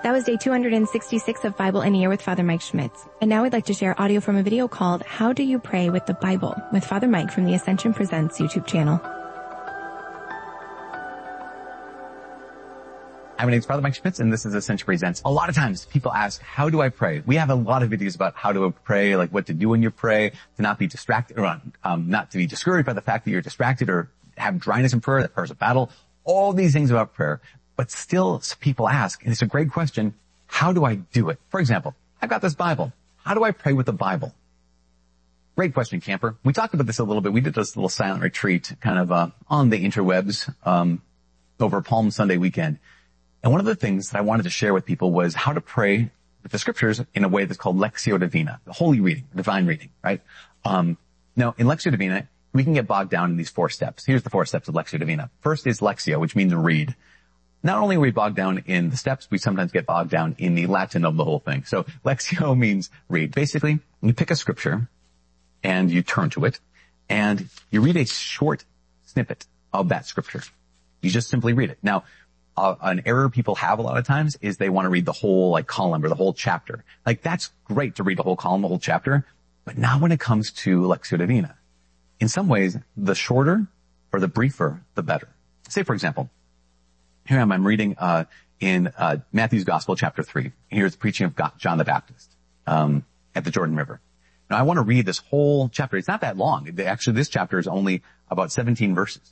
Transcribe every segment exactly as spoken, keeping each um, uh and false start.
That was day two hundred sixty-six of Bible in a Year with Father Mike Schmitz. And now I'd like to share audio from a video called How Do You Pray with the Bible with Father Mike from the Ascension Presents YouTube channel. Hi, my name is Father Mike Schmitz, and this is Ascension Presents. A lot of times people ask, how do I pray? We have a lot of videos about how to pray, like what to do when you pray, to not be distracted, or um, not to be discouraged by the fact that you're distracted or have dryness in prayer, that prayer is a battle. All these things about prayer. But still, people ask, and it's a great question, how do I do it? For example, I've got this Bible. How do I pray with the Bible? Great question, camper. We talked about this a little bit. We did this little silent retreat kind of uh, on the interwebs um, over Palm Sunday weekend. And one of the things that I wanted to share with people was how to pray with the scriptures in a way that's called Lectio Divina, the holy reading, divine reading, right? Um, now, in Lectio Divina, we can get bogged down in these four steps. Here's the four steps of Lectio Divina. First is Lectio, which means read. Not only are we bogged down in the steps, we sometimes get bogged down in the Latin of the whole thing. So Lectio means read. Basically, you pick a scripture and you turn to it and you read a short snippet of that scripture. You just simply read it. Now, Uh, an error people have a lot of times is they want to read the whole like column or the whole chapter. Like that's great to read the whole column, the whole chapter, but not when it comes to Lectio Divina. In some ways, the shorter or the briefer, the better. Say, for example, here I am, I'm reading uh in uh Matthew's Gospel, chapter three. Here's the preaching of God, John the Baptist um at the Jordan River. Now, I want to read this whole chapter. It's not that long. Actually, this chapter is only about seventeen verses.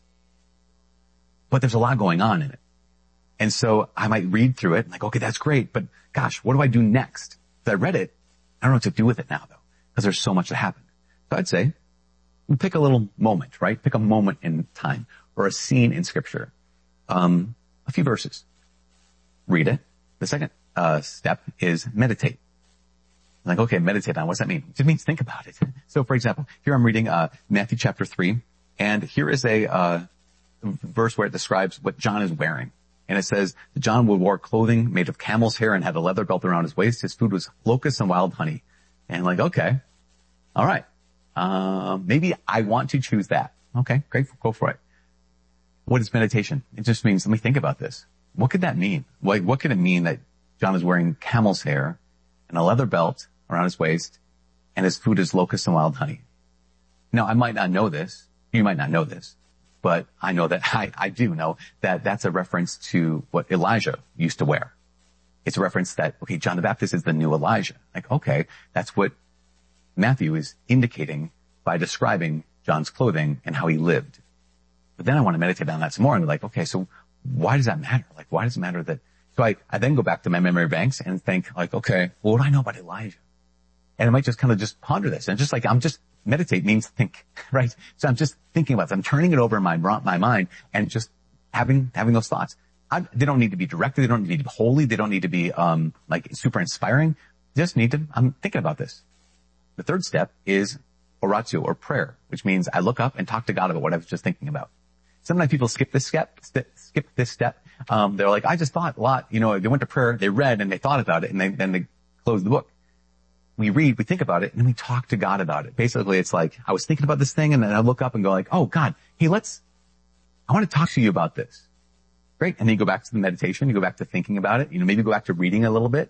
But there's a lot going on in it. And so I might read through it, like, okay, that's great, but gosh, what do I do next? If I read it, I don't know what to do with it now, though, because there's so much that happened. So I'd say, pick a little moment, right? Pick a moment in time or a scene in Scripture, um, a few verses. Read it. The second uh step is meditate. Like, okay, meditate on, what does that mean? It means think about it. So, for example, here I'm reading uh Matthew chapter three, and here is a uh verse where it describes what John is wearing. And it says, John would wear clothing made of camel's hair and had a leather belt around his waist. His food was locusts and wild honey. And like, okay, all right. Um, maybe I want to choose that. Okay, great. Go for it. What is meditation? It just means, let me think about this. What could that mean? Like, what could it mean that John is wearing camel's hair and a leather belt around his waist and his food is locusts and wild honey? Now, I might not know this. You might not know this. But I know that, I, I do know that that's a reference to what Elijah used to wear. It's a reference that, okay, John the Baptist is the new Elijah. Like, okay, that's what Matthew is indicating by describing John's clothing and how he lived. But then I want to meditate on that some more and be like, okay, so why does that matter? Like, why does it matter that, so I, I then go back to my memory banks and think like, okay, well, what do I know about Elijah? And I might just kind of just ponder this and just like, I'm just, meditate means think, right? So I'm just thinking about it. I'm turning it over in my, my mind and just having, having those thoughts. I, they don't need to be directed. They don't need to be holy. They don't need to be, um, like super inspiring. They just need to, I'm thinking about this. The third step is oratio or prayer, which means I look up and talk to God about what I was just thinking about. Sometimes people skip this step, skip this step. Um, they're like, I just thought a lot, you know, they went to prayer, they read and they thought about it and they, then they closed the book. We read, we think about it, and then we talk to God about it. Basically, it's like, I was thinking about this thing, and then I look up and go like, oh, God, hey, let's, I want to talk to you about this. Great. And then you go back to the meditation, you go back to thinking about it, you know, maybe go back to reading a little bit.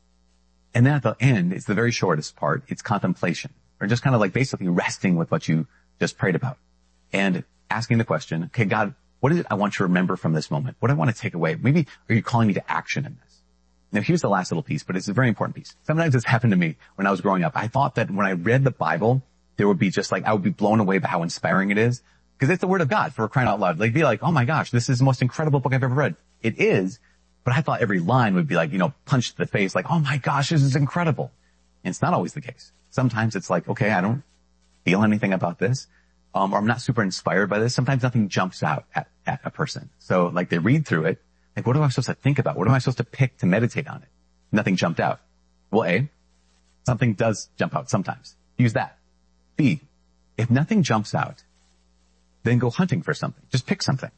And then at the end, it's the very shortest part, it's contemplation, or just kind of like basically resting with what you just prayed about. And asking the question, okay, God, what is it I want to remember from this moment? What do I want to take away? Maybe are you calling me to action in this? Now, here's the last little piece, but it's a very important piece. Sometimes this happened to me when I was growing up. I thought that when I read the Bible, there would be just like, I would be blown away by how inspiring it is. Because it's the Word of God, for crying out loud. Like, be like, oh my gosh, this is the most incredible book I've ever read. It is, but I thought every line would be like, you know, punched to the face, like, oh my gosh, this is incredible. And it's not always the case. Sometimes it's like, okay, I don't feel anything about this. Um, or I'm not super inspired by this. Sometimes nothing jumps out at, at a person. So like they read through it. Like, what am I supposed to think about? What am I supposed to pick to meditate on it? Nothing jumped out. Well, A, something does jump out sometimes. Use that. B, if nothing jumps out, then go hunting for something. Just pick something.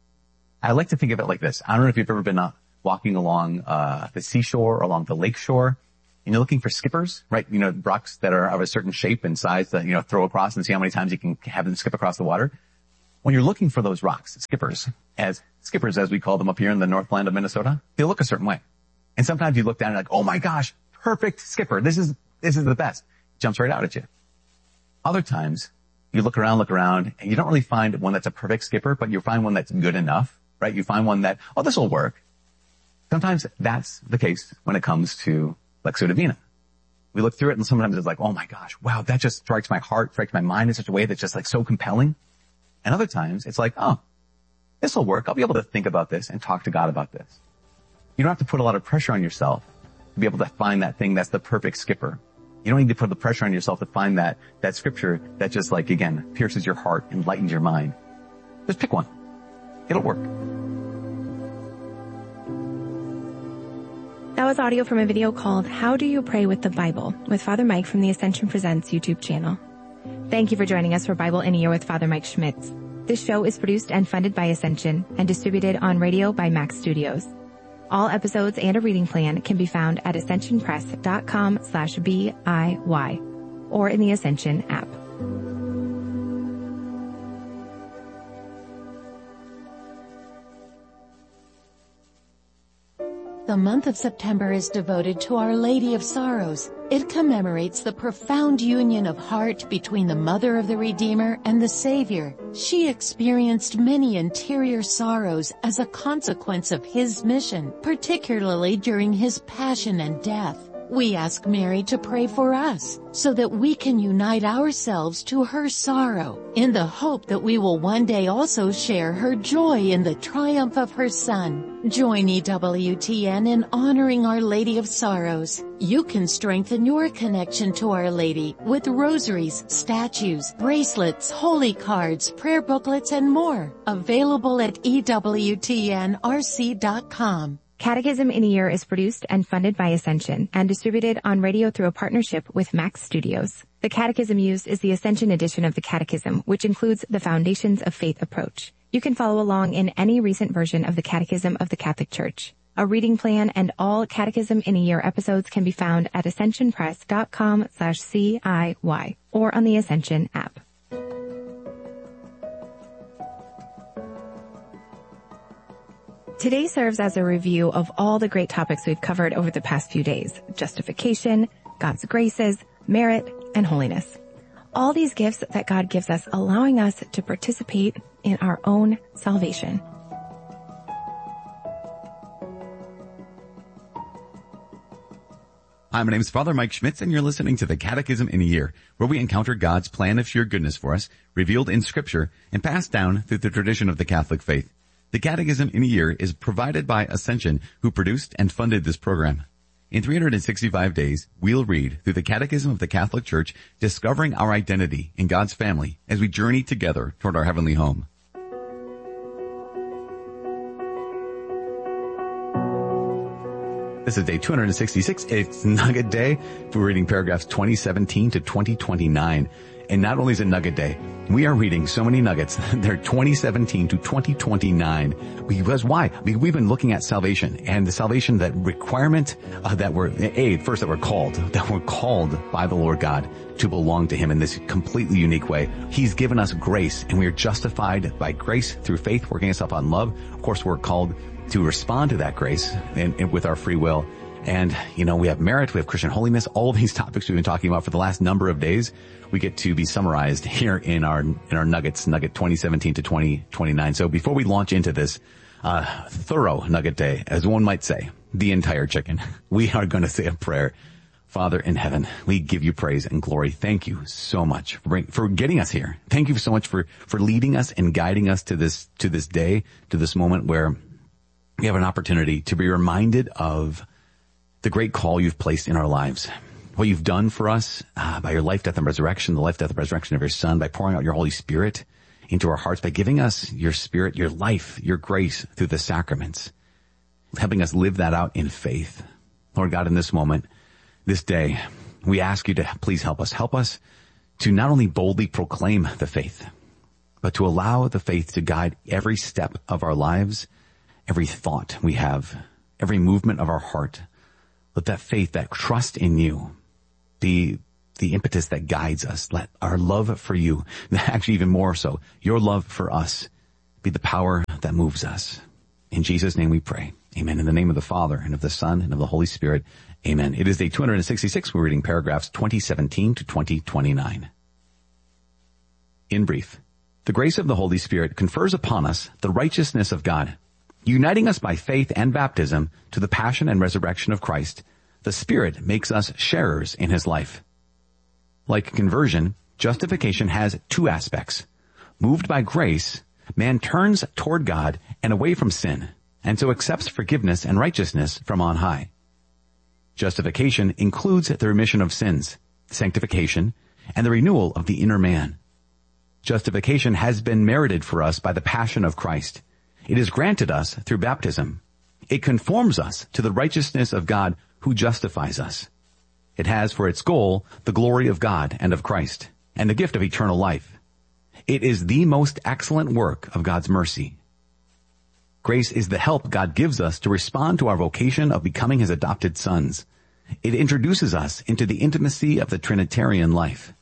I like to think of it like this. I don't know if you've ever been uh, walking along uh the seashore or along the lake shore, and you're looking for skippers, right? You know, rocks that are of a certain shape and size to, you know, throw across and see how many times you can have them skip across the water. When you're looking for those rocks, skippers, as skippers as we call them up here in the Northland of Minnesota, they look a certain way. And sometimes you look down and like, oh my gosh, perfect skipper. This is, this is the best. Jumps right out at you. Other times you look around, look around, and you don't really find one that's a perfect skipper, but you find one that's good enough, right? You find one that, oh, this will work. Sometimes that's the case when it comes to Lectio Divina. We look through it and sometimes it's like, oh my gosh, wow, that just strikes my heart, strikes my mind in such a way that's just like so compelling. And other times it's like, oh, this will work. I'll be able to think about this and talk to God about this. You don't have to put a lot of pressure on yourself to be able to find that thing that's the perfect skipper. You don't need to put the pressure on yourself to find that, that scripture that just like, again, pierces your heart and lightens your mind. Just pick one. It'll work. That was audio from a video called How Do You Pray with the Bible with Father Mike from the Ascension Presents YouTube channel. Thank you for joining us for Bible in a Year with Father Mike Schmitz. This show is produced and funded by Ascension and distributed on radio by Max Studios. All episodes and a reading plan can be found at ascensionpress.com slash B-I-Y or in the Ascension app. The month of September is devoted to Our Lady of Sorrows. It commemorates the profound union of heart between the Mother of the Redeemer and the Savior. She experienced many interior sorrows as a consequence of His mission, particularly during His passion and death. We ask Mary to pray for us so that we can unite ourselves to her sorrow in the hope that we will one day also share her joy in the triumph of her Son. Join E W T N in honoring Our Lady of Sorrows. You can strengthen your connection to Our Lady with rosaries, statues, bracelets, holy cards, prayer booklets, and more. Available at E W T N R C dot com. Catechism in a Year is produced and funded by Ascension and distributed on radio through a partnership with Max Studios. The catechism used is the Ascension edition of the Catechism, which includes the Foundations of Faith approach. You can follow along in any recent version of the Catechism of the Catholic Church. A reading plan and all Catechism in a Year episodes can be found at ascensionpress.com slash C-I-Y or on the Ascension app. Today serves as a review of all the great topics we've covered over the past few days: justification, God's graces, merit, and holiness. All these gifts that God gives us, allowing us to participate in our own salvation. Hi, my name is Father Mike Schmitz, and you're listening to the Catechism in a Year, where we encounter God's plan of sheer goodness for us, revealed in Scripture, and passed down through the tradition of the Catholic faith. The Catechism in a Year is provided by Ascension, who produced and funded this program. In three hundred sixty-five days, we'll read through the Catechism of the Catholic Church, discovering our identity in God's family as we journey together toward our heavenly home. This is day two hundred sixty-six. It's Nugget Day. We're reading paragraphs twenty seventeen to twenty twenty-nine. And not only is it Nugget Day, we are reading so many nuggets. They're twenty seventeen to twenty twenty-nine. Because why? Because we've been looking at salvation, and the salvation, that requirement uh, that we're, A, first that we're called, that we're called by the Lord God to belong to Him in this completely unique way. He's given us grace, and we are justified by grace through faith, working us up on love. Of course, we're called to respond to that grace and, and with our free will. And, you know, we have merit, we have Christian holiness, all these topics we've been talking about for the last number of days. We get to be summarized here in our, in our nuggets, nugget twenty seventeen to twenty twenty-nine. So before we launch into this, uh, thorough Nugget Day, as one might say, the entire chicken, we are going to say a prayer. Father in heaven, we give you praise and glory. Thank you so much for bring, for getting us here. Thank you so much for, for leading us and guiding us to this, to this day, to this moment where we have an opportunity to be reminded of the great call you've placed in our lives, what you've done for us uh, by your life, death, and resurrection, the life, death, and resurrection of your Son, by pouring out your Holy Spirit into our hearts, by giving us your Spirit, your life, your grace through the sacraments, helping us live that out in faith. Lord God, in this moment, this day, we ask you to please help us. Help us to not only boldly proclaim the faith, but to allow the faith to guide every step of our lives, every thought we have, every movement of our heart. Let that faith, that trust in you, be the impetus that guides us. Let our love for you, actually even more so, your love for us, be the power that moves us. In Jesus' name we pray. Amen. In the name of the Father, and of the Son, and of the Holy Spirit. Amen. It is day two hundred sixty-six. We're reading paragraphs twenty seventeen to twenty twenty-nine. In brief, the grace of the Holy Spirit confers upon us the righteousness of God. Uniting us by faith and baptism to the passion and resurrection of Christ, the Spirit makes us sharers in his life. Like conversion, justification has two aspects. Moved by grace, man turns toward God and away from sin, and so accepts forgiveness and righteousness from on high. Justification includes the remission of sins, sanctification, and the renewal of the inner man. Justification has been merited for us by the passion of Christ. It is granted us through baptism. It conforms us to the righteousness of God who justifies us. It has for its goal the glory of God and of Christ, and the gift of eternal life. It is the most excellent work of God's mercy. Grace is the help God gives us to respond to our vocation of becoming his adopted sons. It introduces us into the intimacy of the Trinitarian life.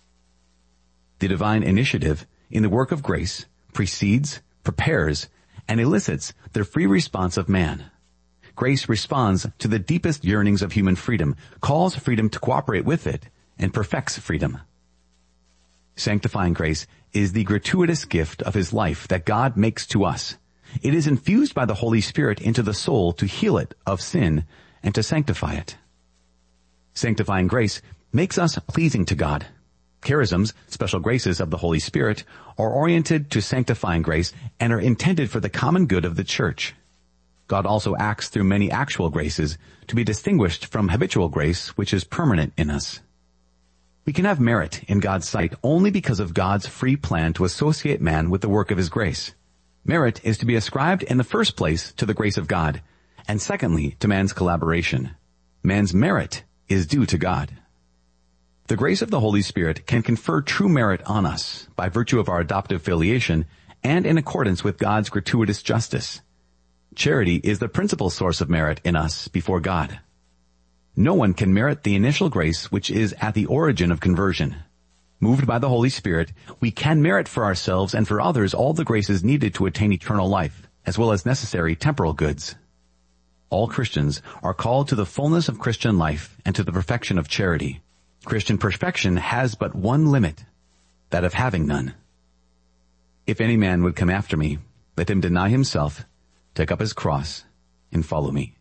The divine initiative in the work of grace precedes, prepares, and elicits the free response of man. Grace responds to the deepest yearnings of human freedom, calls freedom to cooperate with it, and perfects freedom. Sanctifying grace is the gratuitous gift of his life that God makes to us. It is infused by the Holy Spirit into the soul to heal it of sin and to sanctify it. Sanctifying grace makes us pleasing to God. Charisms, special graces of the Holy Spirit, are oriented to sanctifying grace and are intended for the common good of the church. God also acts through many actual graces to be distinguished from habitual grace, which is permanent in us. We can have merit in God's sight only because of God's free plan to associate man with the work of his grace. Merit is to be ascribed in the first place to the grace of God, and secondly to man's collaboration. Man's merit is due to God. The grace of the Holy Spirit can confer true merit on us by virtue of our adoptive filiation and in accordance with God's gratuitous justice. Charity is the principal source of merit in us before God. No one can merit the initial grace which is at the origin of conversion. Moved by the Holy Spirit, we can merit for ourselves and for others all the graces needed to attain eternal life, as well as necessary temporal goods. All Christians are called to the fullness of Christian life and to the perfection of charity. Christian perfection has but one limit, that of having none. If any man would come after me, let him deny himself, take up his cross, and follow me.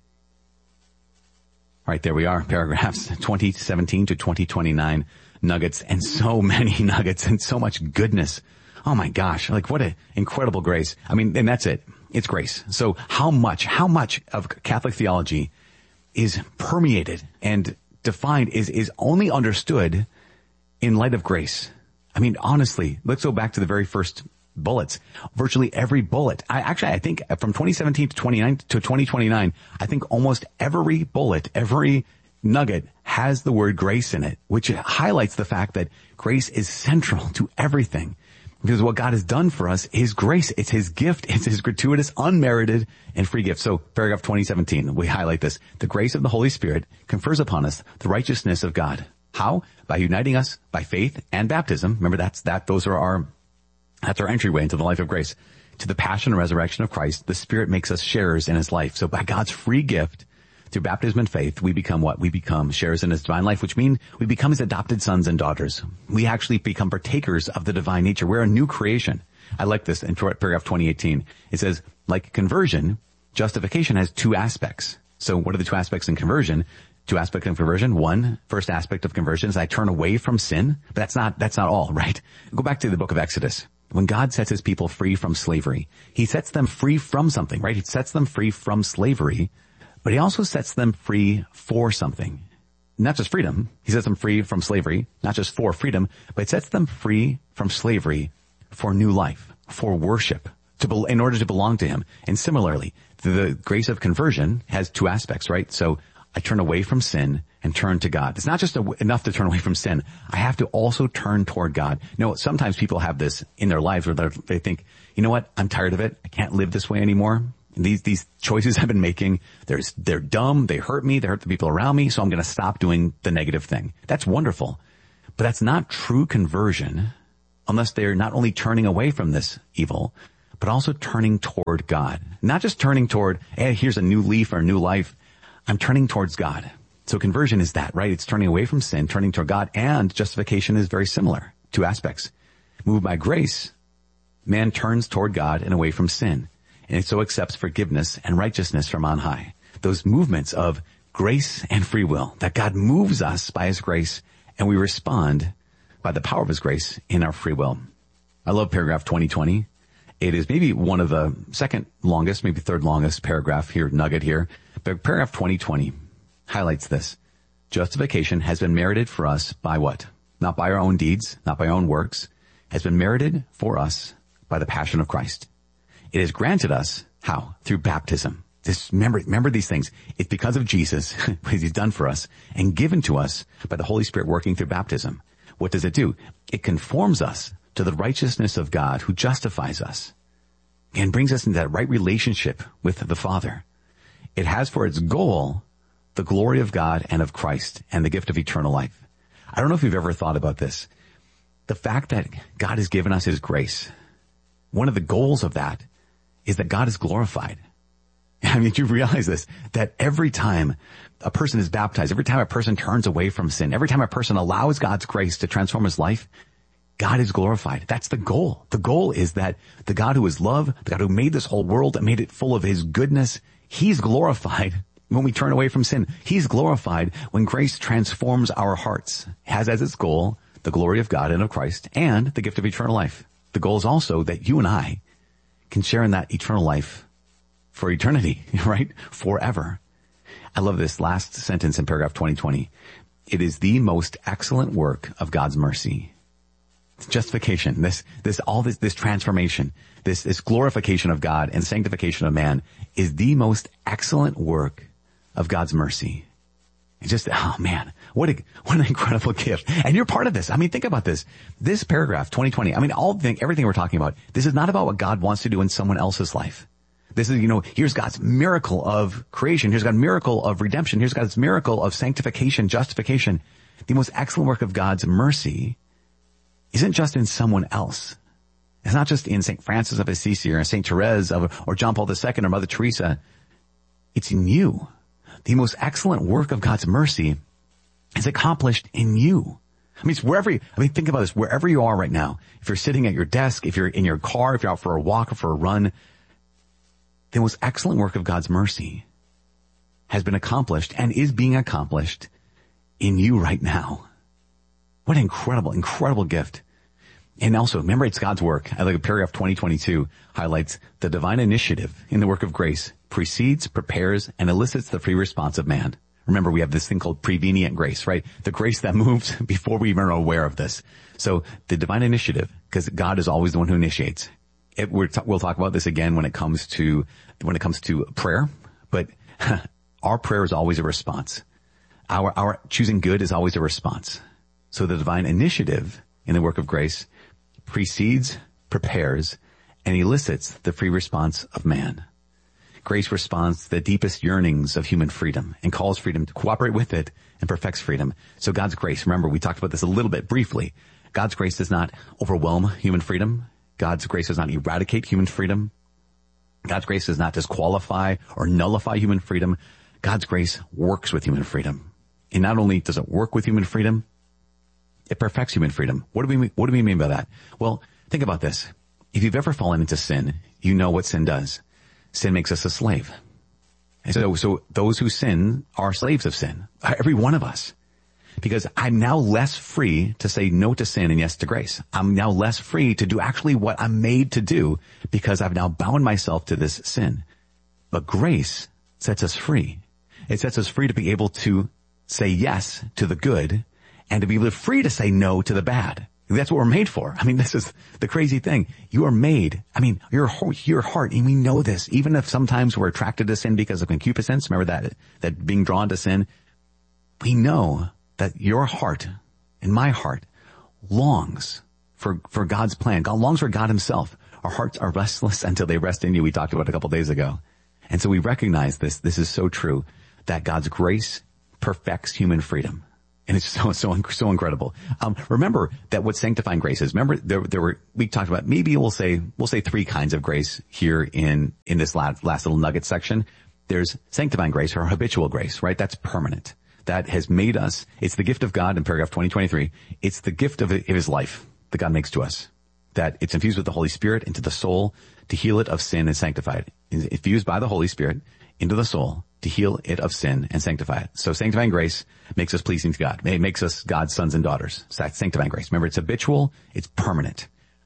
All right, there we are, paragraphs twenty seventeen to twenty twenty-nine, nuggets, and so many nuggets and so much goodness. Oh my gosh, like what an incredible grace. I mean, and that's it. It's grace. So how much, how much of Catholic theology is permeated and defined, is, is only understood in light of grace? I mean, honestly, let's go back to the very first bullets. Virtually every bullet. I actually, I think from twenty seventeen to twenty-nine to twenty twenty-nine, I think almost every bullet, every nugget has the word grace in it, which highlights the fact that grace is central to everything. Because what God has done for us is grace. It's his gift. It's his gratuitous, unmerited, and free gift. So paragraph twenty seventeen, we highlight this. The grace of the Holy Spirit confers upon us the righteousness of God. How? By uniting us by faith and baptism. Remember, that's, that, those are our, that's our entryway into the life of grace. To the passion and resurrection of Christ, the Spirit makes us sharers in his life. So by God's free gift, through baptism and faith, we become what? We become sharers in his divine life, which means we become his adopted sons and daughters. We actually become partakers of the divine nature. We're a new creation. I like this in paragraph twenty eighteen. It says, like conversion, justification has two aspects. So what are the two aspects in conversion? Two aspects of conversion. One, first aspect of conversion is I turn away from sin. But that's not, that's not all, right? Go back to the book of Exodus. When God sets his people free from slavery, he sets them free from something, right? He sets them free from slavery. But he also sets them free for something. Not just freedom. He sets them free from slavery, not just for freedom, but it sets them free from slavery for new life, for worship, to be, in order to belong to him. And similarly, the grace of conversion has two aspects, right? So I turn away from sin and turn to God. It's not just a, enough to turn away from sin. I have to also turn toward God. You know, sometimes people have this in their lives where they think, you know what? I'm tired of it. I can't live this way anymore. These, these choices I've been making, there's, they're dumb, they hurt me, they hurt the people around me, so I'm gonna stop doing the negative thing. That's wonderful. But that's not true conversion unless they're not only turning away from this evil, but also turning toward God. Not just turning toward, hey, here's a new leaf or a new life. I'm turning towards God. So conversion is that, right? It's turning away from sin, turning toward God, and justification is very similar. Two aspects. Moved by grace, man turns toward God and away from sin, and so accepts forgiveness and righteousness from on high. Those movements of grace and free will, that God moves us by his grace, and we respond by the power of his grace in our free will. I love paragraph twenty twenty. It is maybe one of the second longest, maybe third longest paragraph here, nugget here. But paragraph twenty twenty highlights this. Justification has been merited for us by what? Not by our own deeds, not by our own works. Has been merited for us by the passion of Christ. It is granted us, how? Through baptism. Just remember, remember these things. It's because of Jesus, what he's done for us, and given to us by the Holy Spirit working through baptism. What does it do? It conforms us to the righteousness of God who justifies us and brings us into that right relationship with the Father. It has for its goal the glory of God and of Christ and the gift of eternal life. I don't know if you've ever thought about this. The fact that God has given us his grace, one of the goals of that is that God is glorified. I mean, you realize this, that every time a person is baptized, every time a person turns away from sin, every time a person allows God's grace to transform his life, God is glorified. That's the goal. The goal is that the God who is love, the God who made this whole world and made it full of his goodness, he's glorified when we turn away from sin. He's glorified when grace transforms our hearts. It has as its goal the glory of God and of Christ and the gift of eternal life. The goal is also that you and I can share in that eternal life for eternity, right? Forever. I love this last sentence in paragraph twenty twenty. It is the most excellent work of God's mercy. Justification, this, this, all this, this transformation, this, this glorification of God and sanctification of man is the most excellent work of God's mercy. It's just, oh man, what a, what an incredible gift. And you're part of this. I mean, think about this. This paragraph, twenty twenty, I mean, all the, everything we're talking about, this is not about what God wants to do in someone else's life. This is, you know, here's God's miracle of creation. Here's God's miracle of redemption. Here's God's miracle of sanctification, justification. The most excellent work of God's mercy isn't just in someone else. It's not just in Saint Francis of Assisi or Saint Therese of, or John Paul the Second or Mother Teresa. It's in you. The most excellent work of God's mercy is accomplished in you. I mean, it's wherever you, I mean, think about this, wherever you are right now. If you're sitting at your desk, if you're in your car, if you're out for a walk or for a run, the most excellent work of God's mercy has been accomplished and is being accomplished in you right now. What an incredible, incredible gift. And also, remember, it's God's work. I like paragraph twenty twenty-two highlights the divine initiative in the work of grace precedes, prepares, and elicits the free response of man. Remember, we have this thing called prevenient grace, right? The grace that moves before we even are aware of this. So the divine initiative, because God is always the one who initiates. It, we're t- we'll talk about this again when it comes to when it comes to prayer, but our prayer is always a response. Our our choosing good is always a response. So the divine initiative in the work of grace precedes, prepares, and elicits the free response of man. Grace responds to the deepest yearnings of human freedom and calls freedom to cooperate with it and perfects freedom. So God's grace, remember, we talked about this a little bit briefly. God's grace does not overwhelm human freedom. God's grace does not eradicate human freedom. God's grace does not disqualify or nullify human freedom. God's grace works with human freedom. And not only does it work with human freedom, it perfects human freedom. What do we, what do we mean by that? Well, think about this. If you've ever fallen into sin, you know what sin does. Sin makes us a slave. And so, so those who sin are slaves of sin. Every one of us. Because I'm now less free to say no to sin and yes to grace. I'm now less free to do actually what I'm made to do because I've now bound myself to this sin. But grace sets us free. It sets us free to be able to say yes to the good and to be able to free to say no to the bad. That's what we're made for. I mean, this is the crazy thing. You are made. I mean, your your heart, and we know this, even if sometimes we're attracted to sin because of concupiscence. Remember that, that being drawn to sin. We know that your heart and my heart longs for, for God's plan. God longs for God himself. Our hearts are restless until they rest in you. We talked about it a couple days ago. And so we recognize this. This is so true that God's grace perfects human freedom. And it's so, so, so incredible. Um, remember that what sanctifying grace is. Remember there, there were, we talked about, maybe we'll say, we'll say three kinds of grace here in, in this last, last little nugget section. There's sanctifying grace or habitual grace, right? That's permanent. That has made us, it's the gift of God in paragraph twenty twenty-three. It's the gift of, of his life that God makes to us. That it's infused with the Holy Spirit into the soul to heal it of sin and sanctify it. It's infused by the Holy Spirit into the soul to heal it of sin and sanctify it. So sanctifying grace makes us pleasing to God. It makes us God's sons and daughters. So that's sanctifying grace. Remember, it's habitual. It's permanent.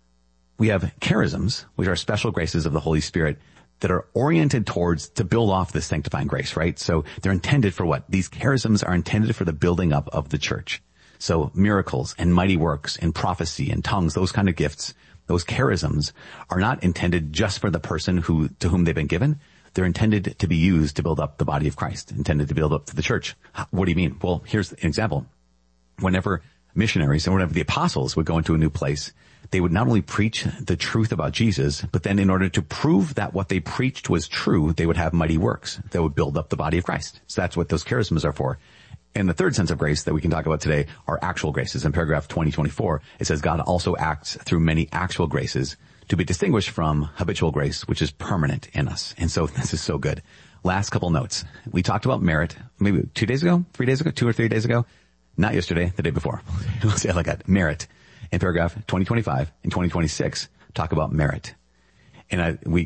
We have charisms, which are special graces of the Holy Spirit that are oriented towards to build off this sanctifying grace, right? So they're intended for what? These charisms are intended for the building up of the church. So miracles and mighty works and prophecy and tongues, those kind of gifts, those charisms are not intended just for the person who, to whom they've been given. They're intended to be used to build up the body of Christ, intended to build up to the church. What do you mean? Well, here's an example. Whenever missionaries and whenever the apostles would go into a new place, they would not only preach the truth about Jesus, but then in order to prove that what they preached was true, they would have mighty works that would build up the body of Christ. So that's what those charisms are for. And the third sense of grace that we can talk about today are actual graces. In paragraph twenty twenty-four, it says God also acts through many actual graces to be distinguished from habitual grace, which is permanent in us. And so this is so good. Last couple notes. We talked about merit maybe two days ago, three days ago, two or three days ago. Not yesterday, the day before. We'll say it like that. Merit. In paragraph twenty twenty-five and twenty twenty-six, talk about merit. And I, we,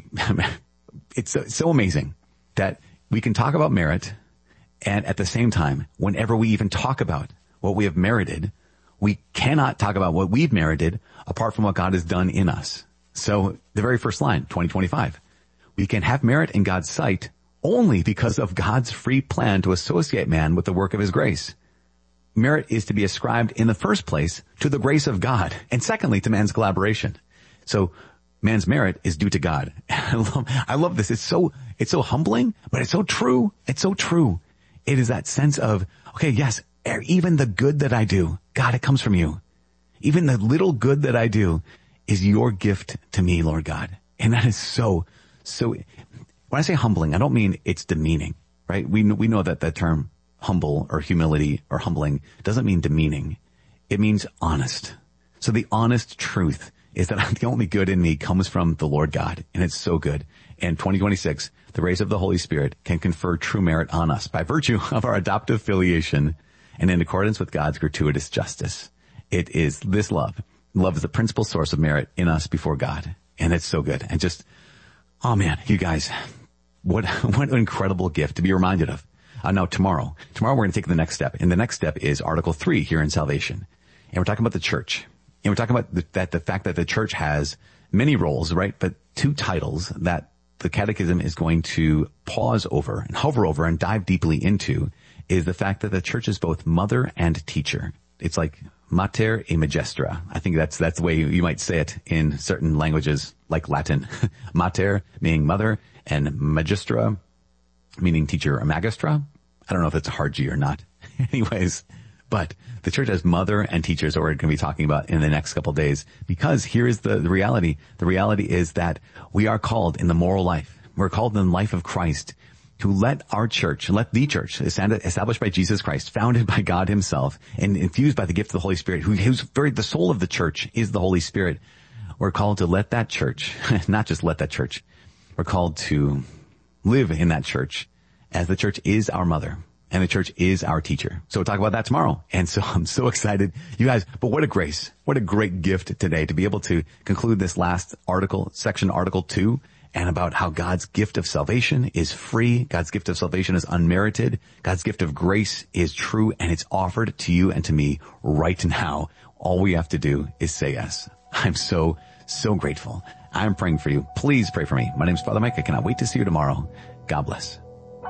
it's so, so amazing that we can talk about merit, and at the same time, whenever we even talk about what we have merited, we cannot talk about what we've merited apart from what God has done in us. So the very first line, twenty twenty-five, we can have merit in God's sight only because of God's free plan to associate man with the work of his grace. Merit is to be ascribed in the first place to the grace of God, and secondly to man's collaboration. So man's merit is due to God. I love, I love this. It's so, it's so humbling, but it's so true. It's so true. It is that sense of, okay, yes, even the good that I do, God, it comes from you. Even the little good that I do is your gift to me, Lord God. And that is so, so, when I say humbling, I don't mean it's demeaning, right? We, we know that that term humble or humility or humbling doesn't mean demeaning. It means honest. So the honest truth is that the only good in me comes from the Lord God, and it's so good. And twenty twenty-six, the grace of the Holy Spirit can confer true merit on us by virtue of our adoptive filiation and in accordance with God's gratuitous justice. It is this love. Love is the principal source of merit in us before God. And it's so good. And just, oh man, you guys, what, what an incredible gift to be reminded of. Uh, now tomorrow, tomorrow we're going to take the next step. And the next step is Article three here in Salvation. And we're talking about the church. And we're talking about the, that the fact that the church has many roles, right? But two titles that the Catechism is going to pause over and hover over and dive deeply into is the fact that the church is both mother and teacher. It's like mater e magistra. I think that's, that's the way you, you might say it in certain languages like Latin. Mater meaning mother and magistra meaning teacher or magistra. I don't know if it's a hard G or not. Anyways, but the church has mother and teachers that we're going to be talking about in the next couple of days, because here is the, the reality. The reality is that we are called in the moral life. We're called in the life of Christ to let our church, let the church established by Jesus Christ, founded by God himself and infused by the gift of the Holy Spirit, who, who's very, the soul of the church is the Holy Spirit. We're called to let that church, not just let that church, we're called to live in that church as the church is our mother and the church is our teacher. So we'll talk about that tomorrow. And so I'm so excited, you guys, but what a grace, what a great gift today to be able to conclude this last article, section article two, and about how God's gift of salvation is free. God's gift of salvation is unmerited. God's gift of grace is true, and it's offered to you and to me right now. All we have to do is say yes. I'm so, so grateful. I'm praying for you. Please pray for me. My name is Father Mike. I cannot wait to see you tomorrow. God bless.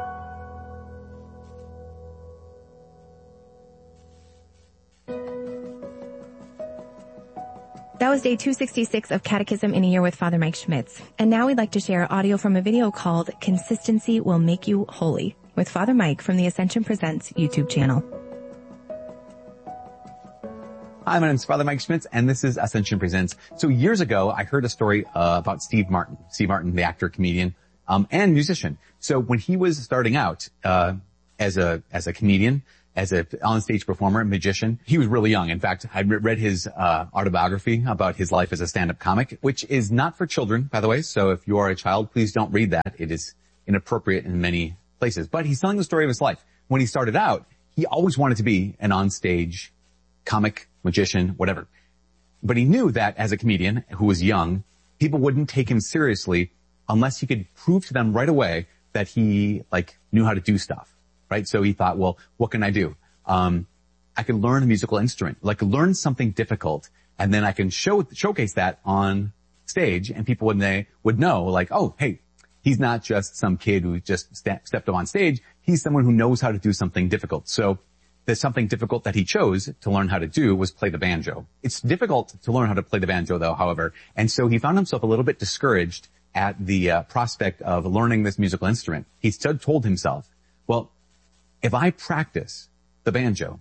That was day two sixty-six of Catechism in a Year with Father Mike Schmitz. And now we'd like to share audio from a video called Consistency Will Make You Holy with Father Mike from the Ascension Presents YouTube channel. Hi, my name is Father Mike Schmitz, and this is Ascension Presents. So years ago, I heard a story uh, about Steve Martin. Steve Martin, the actor, comedian, um, and musician. So when he was starting out uh, as a as a comedian, as a on-stage performer, magician. He was really young. In fact, I read his uh autobiography about his life as a stand-up comic, which is not for children, by the way. So if you are a child, please don't read that. It is inappropriate in many places. But he's telling the story of his life. When he started out, he always wanted to be an on-stage comic, magician, whatever. But he knew that as a comedian who was young, people wouldn't take him seriously unless he could prove to them right away that he, like, knew how to do stuff. Right? So he thought, well, what can I do? Um, I can learn a musical instrument, like learn something difficult, and then I can show, showcase that on stage, and people when they would know, like, oh, hey, he's not just some kid who just st- stepped up on stage. He's someone who knows how to do something difficult. So the something difficult that he chose to learn how to do was play the banjo. It's difficult to learn how to play the banjo, though, however, and so he found himself a little bit discouraged at the uh, prospect of learning this musical instrument. He still told himself, well, if I practice the banjo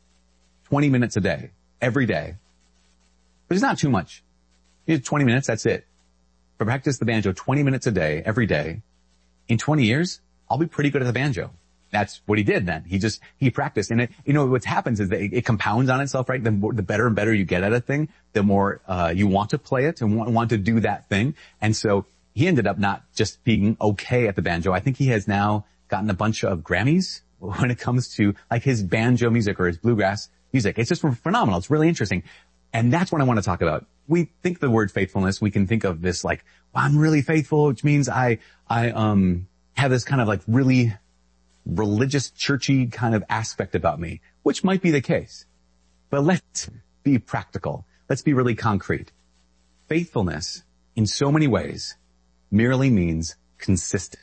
twenty minutes a day, every day, but it's not too much. You have twenty minutes, that's it. If I practice the banjo twenty minutes a day, every day, in twenty years, I'll be pretty good at the banjo. That's what he did then. He just, he practiced. And it, you know, what happens is that it, it compounds on itself, right? The more, the better and better you get at a thing, the more, uh, you want to play it and want, want to do that thing. And so he ended up not just being okay at the banjo. I think he has now gotten a bunch of Grammys when it comes to like his banjo music or his bluegrass music. It's just phenomenal. It's really interesting. And that's what I want to talk about. We think the word faithfulness, we can think of this like, well, I'm really faithful, which means I, I, um, have this kind of like really religious, churchy kind of aspect about me, which might be the case. But let's be practical. Let's be really concrete. Faithfulness in so many ways merely means consistent,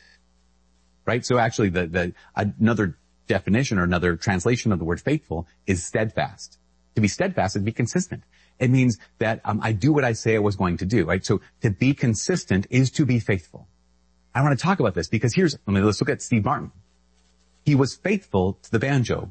right? So actually the, the, another definition or another translation of the word faithful is steadfast. To be steadfast is to be consistent. It means that um, I do what I say I was going to do, right? So to be consistent is to be faithful. I want to talk about this because here's, I mean, let's look at Steve Martin. He was faithful to the banjo,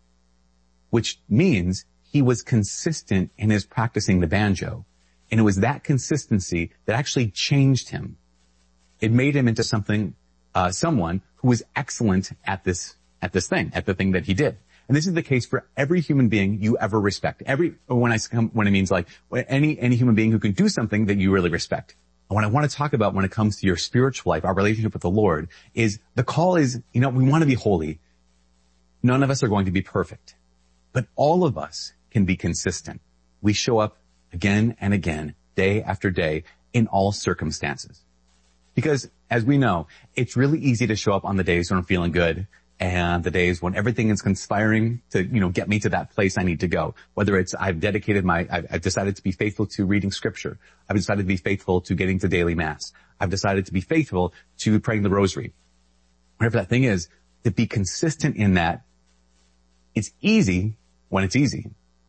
which means he was consistent in his practicing the banjo. And it was that consistency that actually changed him. It made him into something, uh, someone who was excellent at this at this thing, at the thing that he did. And this is the case for every human being you ever respect. Every, when I, when it means like, any, any human being who can do something that you really respect. And what I want to talk about when it comes to your spiritual life, our relationship with the Lord, is the call is, you know, we want to be holy. None of us are going to be perfect. But all of us can be consistent. We show up again and again, day after day, in all circumstances. Because, as we know, it's really easy to show up on the days when I'm feeling good, and the days when everything is conspiring to, you know, get me to that place I need to go. Whether it's I've dedicated my, I've, I've decided to be faithful to reading scripture. I've decided to be faithful to getting to daily mass. I've decided to be faithful to praying the rosary. Whatever that thing is, to be consistent in that, it's easy when it's easy.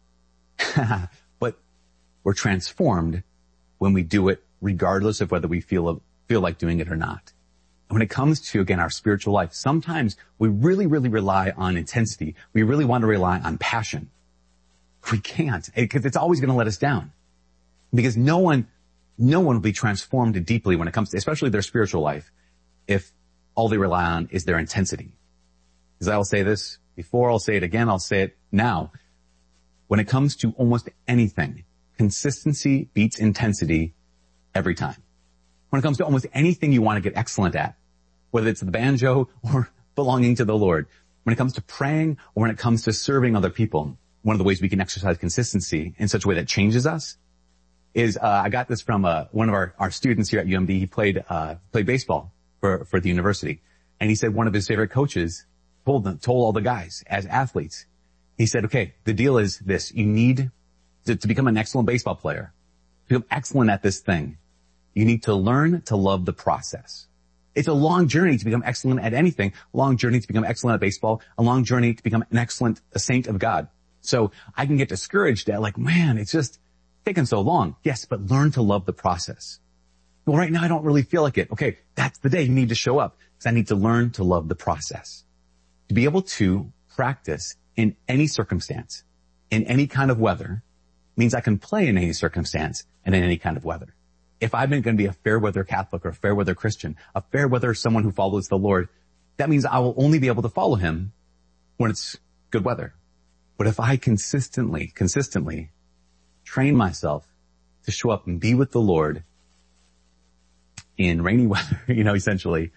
But we're transformed when we do it regardless of whether we feel, feel like doing it or not. When it comes to, again, our spiritual life, sometimes we really, really rely on intensity. We really want to rely on passion. We can't, because it's always going to let us down. Because no one, no one will be transformed deeply when it comes to, especially their spiritual life, if all they rely on is their intensity. Because I will say this before, I'll say it again, I'll say it now. When it comes to almost anything, consistency beats intensity every time. When it comes to almost anything you want to get excellent at, whether it's the banjo or belonging to the Lord, when it comes to praying or when it comes to serving other people, one of the ways we can exercise consistency in such a way that changes us is, uh, I got this from, uh, one of our, our students here at U M D. He played, uh, played baseball for, for the university. And he said one of his favorite coaches told them, told all the guys as athletes, he said, okay, the deal is this. You need to, to become an excellent baseball player, to become excellent at this thing. You need to learn to love the process. It's a long journey to become excellent at anything, a long journey to become excellent at baseball, a long journey to become an excellent a saint of God. So I can get discouraged at like, man, it's just taking so long. Yes, but learn to love the process. Well, right now I don't really feel like it. Okay, that's the day you need to show up because I need to learn to love the process. To be able to practice in any circumstance, in any kind of weather, means I can play in any circumstance and in any kind of weather. If I'm going to be a fair weather Catholic or a fair weather Christian, a fair weather someone who follows the Lord, that means I will only be able to follow him when it's good weather. But if I consistently, consistently train myself to show up and be with the Lord in rainy weather, you know, essentially,